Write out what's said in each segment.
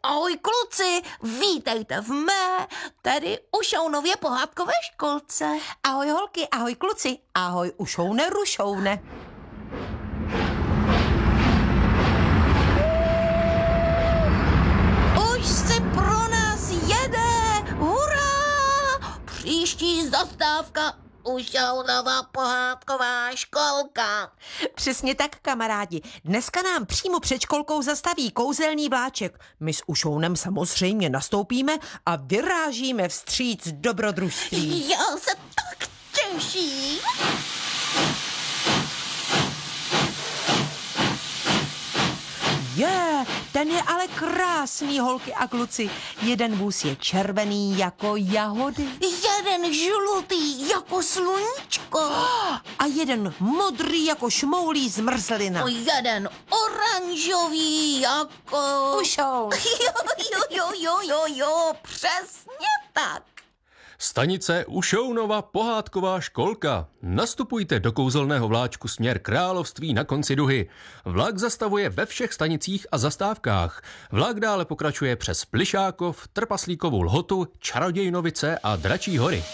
Ahoj kluci, vítejte v mé, tedy Ušounově pohádkové školce. Ahoj holky, ahoj kluci, ahoj Ušoune Rušoune. Už si pro nás jede, hurá! Příští zastávka Ušounova pohádková školka. Přesně tak, kamarádi. Dneska nám přímo před školkou zastaví kouzelný vláček. My s Ušounem samozřejmě nastoupíme a vyrážíme vstříc dobrodružství. Já se tak těším. Ten je ale krásný, holky a kluci. Jeden vůz je červený jako jahody. Jeden žlutý jako sluníčko. A jeden modrý jako šmoulí zmrzlina. Jeden oranžový jako... Ušoun. Jo, přesně tak. Stanice Ušounova pohádková školka. Nastupujte do kouzelného vláčku směr království na konci duhy. Vlak zastavuje ve všech stanicích a zastávkách. Vlak dále pokračuje přes Plišákov, Trpaslíkovu Lhotu, Čarodějnovice a Dračí hory.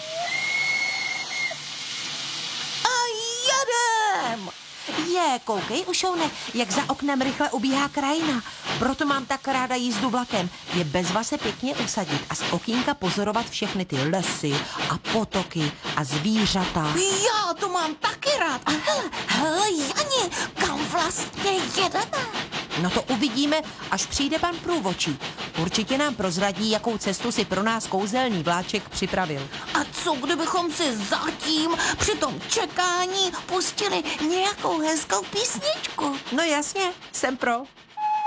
A jedem! Koukej, Ušoune, jak za oknem rychle ubíhá krajina. Proto mám tak ráda jízdu vlakem. Je bezva se pěkně usadit a z okýnka pozorovat všechny ty lesy a potoky a zvířata. Já to mám taky rád. A hele, Jani, kam vlastně jedeme? No to uvidíme, až přijde pan průvodčí. Určitě nám prozradí, jakou cestu si pro nás kouzelný vláček připravil. A co kdybychom si zatím při tom čekání pustili nějakou hezkou písničku? No jasně, jsem pro.